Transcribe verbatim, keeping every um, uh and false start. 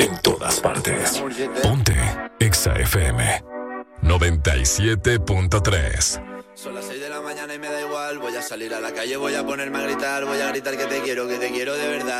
en todas partes. Ponte Exa F M noventa y siete punto tres. Son las seis de la mañana y me da igual. Voy a salir a la calle, voy a ponerme a gritar. Voy a gritar que te quiero, que te quiero de verdad.